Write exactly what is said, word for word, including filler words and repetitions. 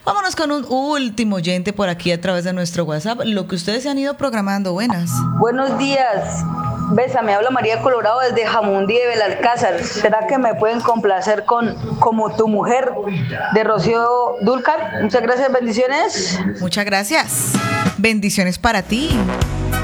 Vámonos con un último oyente por aquí a través de nuestro WhatsApp. Lo que ustedes se han ido programando. Buenas. Buenos días. Besa, me habla María Colorado desde Jamundí de Belalcázar. ¿Será que me pueden complacer con Como tu mujer de Rocío Dúrcal? Muchas gracias, bendiciones. Muchas gracias. Bendiciones para ti.